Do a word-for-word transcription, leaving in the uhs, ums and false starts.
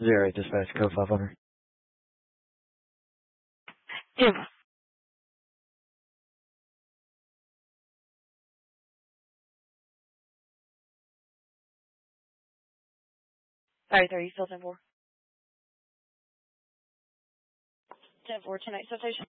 Zero dispatch, code five hundred. Yeah. Alright, are you still ten four? ten four, ten eight substation.